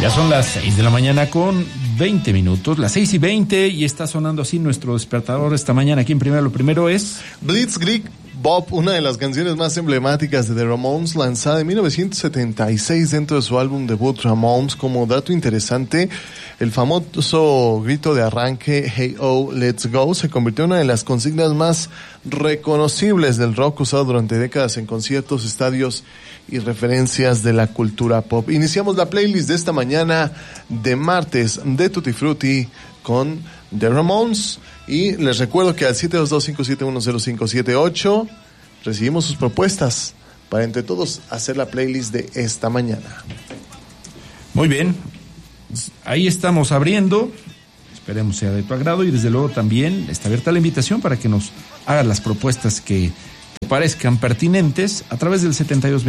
Ya son las 6 de la mañana con 20 minutos, las 6:20, y está sonando así nuestro despertador esta mañana. Aquí en Primero Lo Primero es Blitzkrieg Bob, una de las canciones más emblemáticas de The Ramones, lanzada en 1976 dentro de su álbum debut Ramones. Como dato interesante, el famoso grito de arranque Hey Oh, Let's Go se convirtió en una de las consignas más reconocibles del rock, usado durante décadas en conciertos, estadios y referencias de la cultura pop. Iniciamos la playlist de esta mañana de martes de Tutti Frutti con The Ramones, y les recuerdo que al 722-571-0578 recibimos sus propuestas para entre todos hacer la playlist de esta mañana. Muy bien, ahí estamos abriendo, esperemos sea de tu agrado, y desde luego también está abierta la invitación para que nos hagas las propuestas que te parezcan pertinentes a través del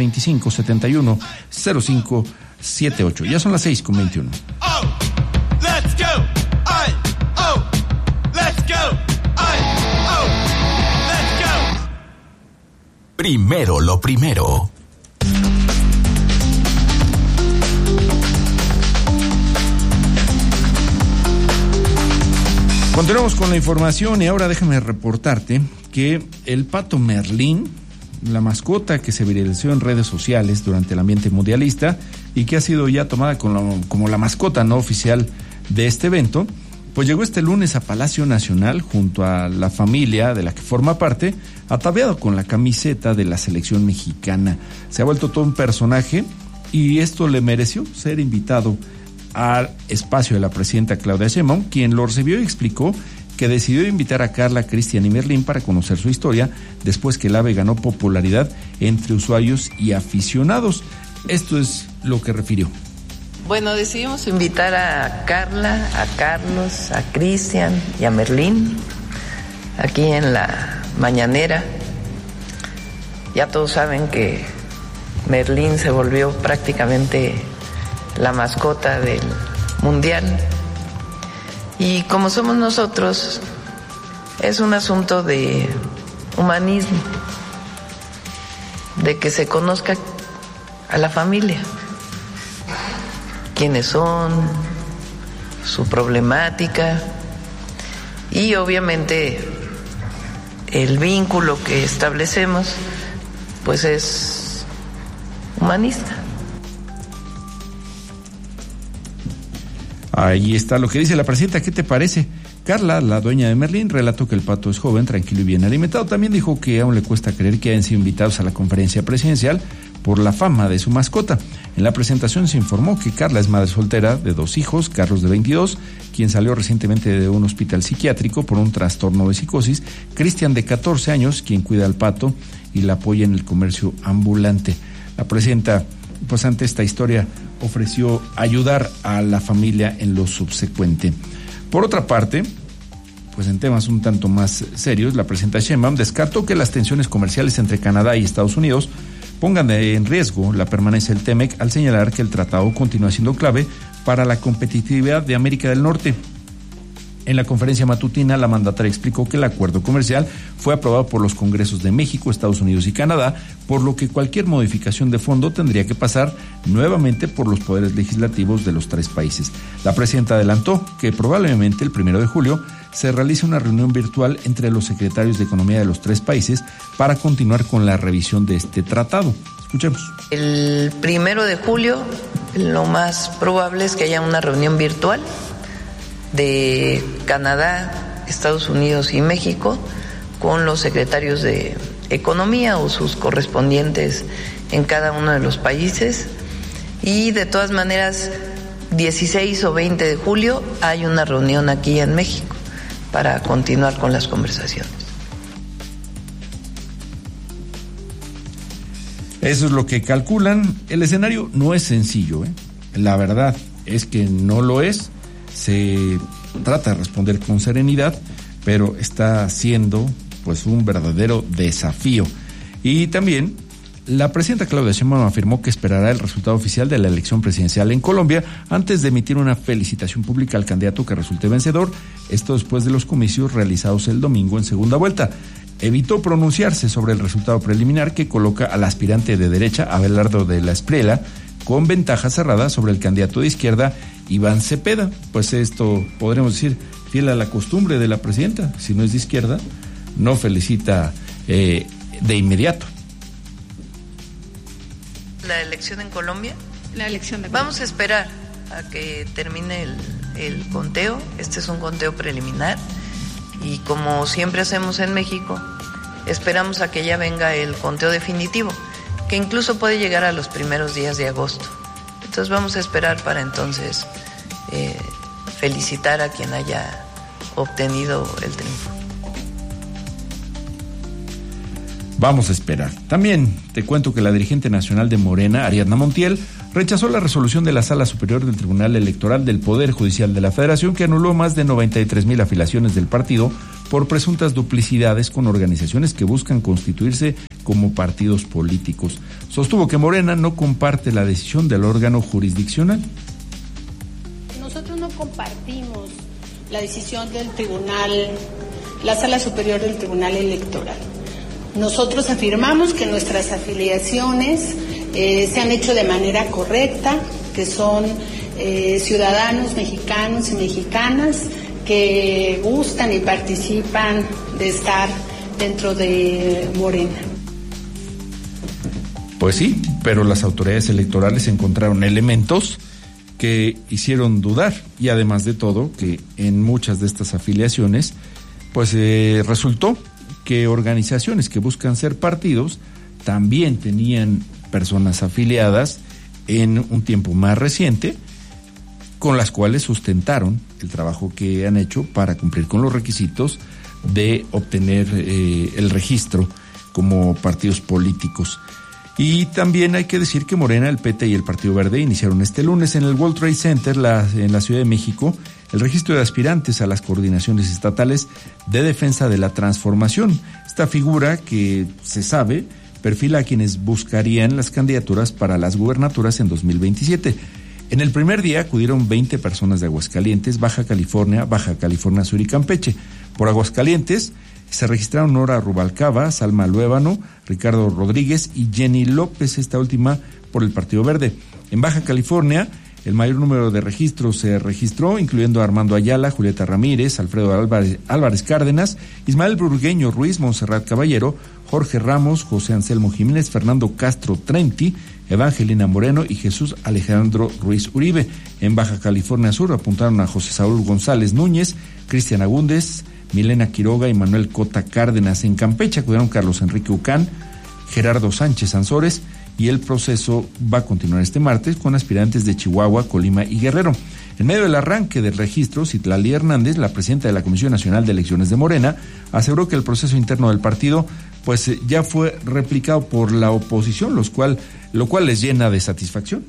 7225-710578. Ya son las 6:21. Oh, let's go. Ay, oh, let's go. Ay, oh, let's go. Primero lo primero. Continuamos con la información, y ahora déjame reportarte que el pato Merlín, la mascota que se viralizó en redes sociales durante el ambiente mundialista y que ha sido ya tomada como la mascota no oficial de este evento, pues llegó este lunes a Palacio Nacional junto a la familia de la que forma parte, ataviado con la camiseta de la selección mexicana. Se ha vuelto todo un personaje, y esto le mereció ser invitado al espacio de la presidenta Claudia Sheinbaum, quien lo recibió y explicó que decidió invitar a Carla, Cristian y Merlín para conocer su historia después que el ave ganó popularidad entre usuarios y aficionados. Esto es lo que refirió. Bueno, decidimos invitar a Carla, a Carlos, a Cristian y a Merlín aquí en la mañanera. Ya todos saben que Merlín se volvió prácticamente la mascota del mundial, y como somos nosotros, es un asunto de humanismo, de que se conozca a la familia, quiénes son, su problemática, y obviamente el vínculo que establecemos pues es humanista. Ahí está lo que dice la presidenta. ¿Qué te parece? Carla, la dueña de Merlín, relató que el pato es joven, tranquilo y bien alimentado. También dijo que aún le cuesta creer que hayan sido invitados a la conferencia presidencial por la fama de su mascota. En la presentación se informó que Carla es madre soltera de 2 hijos, Carlos de 22, quien salió recientemente de un hospital psiquiátrico por un trastorno de psicosis, Cristian de 14 años, quien cuida al pato y la apoya en el comercio ambulante. La presidenta, pues ante esta historia, ofreció ayudar a la familia en lo subsecuente. Por otra parte, pues en temas un tanto más serios, la presidenta Sheinbaum descartó que las tensiones comerciales entre Canadá y Estados Unidos pongan en riesgo la permanencia del TEMEC, al señalar que el tratado continúa siendo clave para la competitividad de América del Norte. En la conferencia matutina, la mandataria explicó que el acuerdo comercial fue aprobado por los Congresos de México, Estados Unidos y Canadá, por lo que cualquier modificación de fondo tendría que pasar nuevamente por los poderes legislativos de los 3 países. La presidenta adelantó que probablemente el 1 de julio se realice una reunión virtual entre los secretarios de Economía de los 3 países para continuar con la revisión de este tratado. Escuchemos. El 1 de julio, lo más probable es que haya una reunión virtual de Canadá, Estados Unidos y México con los secretarios de Economía o sus correspondientes en cada uno de los países, y de todas maneras 16 o 20 de julio hay una reunión aquí en México para continuar con las conversaciones. Eso es lo que calculan. El escenario no es sencillo, La verdad es que no lo es. Se trata de responder con serenidad, pero está siendo pues un verdadero desafío. Y también la presidenta Claudia Sheinbaum afirmó que esperará el resultado oficial de la elección presidencial en Colombia antes de emitir una felicitación pública al candidato que resulte vencedor, esto después de los comicios realizados el domingo en segunda vuelta. Evitó pronunciarse sobre el resultado preliminar que coloca al aspirante de derecha, Abelardo de la Espriella, con ventaja cerrada sobre el candidato de izquierda, Iván Cepeda. Pues esto podremos decir fiel a la costumbre de la presidenta, si no es de izquierda, no felicita de inmediato. La elección en Colombia. La elección de Vamos a esperar a que termine el conteo. Este es un conteo preliminar y como siempre hacemos en México, esperamos a que ya venga el conteo definitivo, que incluso puede llegar a los primeros días de agosto. Entonces vamos a esperar para entonces felicitar a quien haya obtenido el triunfo. Vamos a esperar. También te cuento que la dirigente nacional de Morena, Ariadna Montiel, rechazó la resolución de la Sala Superior del Tribunal Electoral del Poder Judicial de la Federación que anuló más de 93,000 afiliaciones del partido por presuntas duplicidades con organizaciones que buscan constituirse como partidos políticos. Sostuvo que Morena no comparte la decisión del órgano jurisdiccional. Nosotros no compartimos la decisión del tribunal, la Sala Superior del Tribunal Electoral. Nosotros afirmamos que nuestras afiliaciones se han hecho de manera correcta, que son ciudadanos mexicanos y mexicanas que gustan y participan de estar dentro de Morena. Pues sí, pero las autoridades electorales encontraron elementos que hicieron dudar, y además de todo que en muchas de estas afiliaciones pues resultó que organizaciones que buscan ser partidos también tenían personas afiliadas en un tiempo más reciente, con las cuales sustentaron el trabajo que han hecho para cumplir con los requisitos de obtener el registro como partidos políticos. Y también hay que decir que Morena, el PT y el Partido Verde iniciaron este lunes en el World Trade Center en la Ciudad de México el registro de aspirantes a las coordinaciones estatales de defensa de la transformación. Esta figura, que se sabe, perfila a quienes buscarían las candidaturas para las gubernaturas en 2027. En el primer día acudieron 20 personas de Aguascalientes, Baja California Sur y Campeche. Por Aguascalientes se registraron Nora Rubalcaba, Salma Luébano, Ricardo Rodríguez y Jenny López, esta última por el Partido Verde. En Baja California, el mayor número de registros se registró, incluyendo a Armando Ayala, Julieta Ramírez, Alfredo Álvarez Cárdenas, Ismael Burgueño Ruiz, Montserrat Caballero, Jorge Ramos, José Anselmo Jiménez, Fernando Castro Trenti, Evangelina Moreno y Jesús Alejandro Ruiz Uribe. En Baja California Sur apuntaron a José Saúl González Núñez, Cristian Agúndez, Milena Quiroga y Manuel Cota Cárdenas. En Campeche acudieron Carlos Enrique Ucán, Gerardo Sánchez Ansores, y el proceso va a continuar este martes con aspirantes de Chihuahua, Colima y Guerrero. En medio del arranque del registro, Citlali Hernández, la presidenta de la Comisión Nacional de Elecciones de Morena, aseguró que el proceso interno del partido pues ya fue replicado por la oposición, lo cual les llena de satisfacción.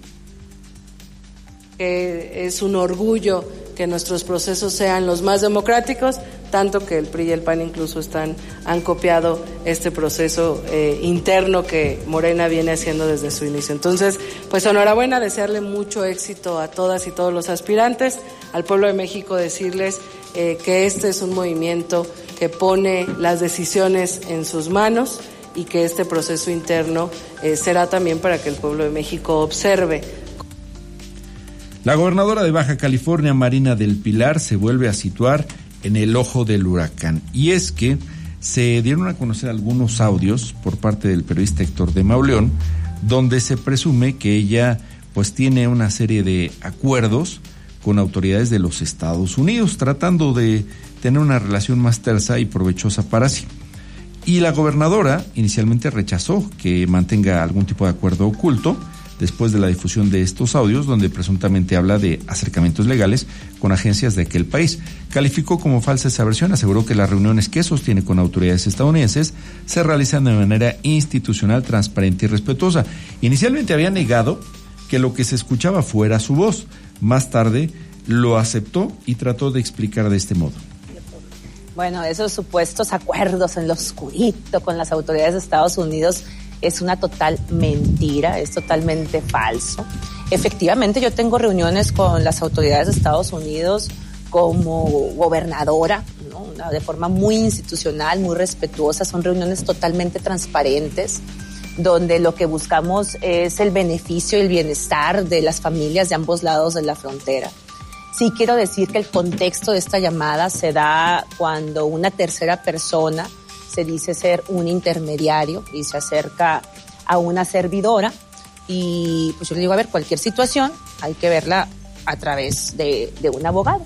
Es un orgullo que nuestros procesos sean los más democráticos, tanto que el PRI y el PAN incluso han copiado este proceso interno que Morena viene haciendo desde su inicio. Entonces, pues enhorabuena, desearle mucho éxito a todas y todos los aspirantes, al pueblo de México decirles que este es un movimiento que pone las decisiones en sus manos y que este proceso interno será también para que el pueblo de México observe. La gobernadora de Baja California, Marina del Pilar, se vuelve a situar en el ojo del huracán. Y es que se dieron a conocer algunos audios por parte del periodista Héctor de Mauleón, donde se presume que ella pues tiene una serie de acuerdos con autoridades de los Estados Unidos, tratando de tener una relación más tersa y provechosa para sí. Y la gobernadora inicialmente rechazó que mantenga algún tipo de acuerdo oculto, después de la difusión de estos audios, donde presuntamente habla de acercamientos legales con agencias de aquel país. Calificó como falsa esa versión, aseguró que las reuniones que sostiene con autoridades estadounidenses se realizan de manera institucional, transparente y respetuosa. Inicialmente había negado que lo que se escuchaba fuera su voz. Más tarde lo aceptó y trató de explicar de este modo. Bueno, esos supuestos acuerdos en lo oscurito con las autoridades de Estados Unidos es una total mentira, es totalmente falso. Efectivamente, yo tengo reuniones con las autoridades de Estados Unidos como gobernadora, ¿no? De forma muy institucional, muy respetuosa, son reuniones totalmente transparentes. donde lo que buscamos es el beneficio y el bienestar de las familias de ambos lados de la frontera. Sí quiero decir que el contexto de esta llamada se da cuando una tercera persona se dice ser un intermediario y se acerca a una servidora, y pues yo le digo, a ver, cualquier situación hay que verla a través de un abogado.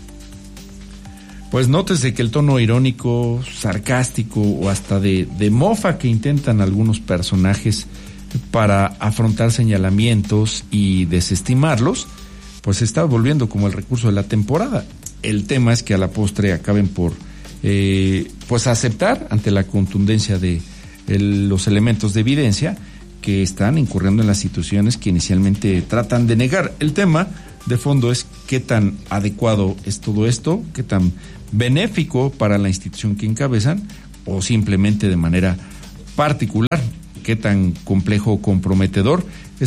Pues nótese que el tono irónico, sarcástico o hasta de mofa que intentan algunos personajes para afrontar señalamientos y desestimarlos, pues se está volviendo como el recurso de la temporada. El tema es que a la postre acaben por pues aceptar ante la contundencia de los elementos de evidencia que están incurriendo en las situaciones que inicialmente tratan de negar. El tema de fondo es qué tan adecuado es todo esto, qué tan benéfico para la institución que encabezan, o simplemente de manera particular, qué tan complejo o comprometedor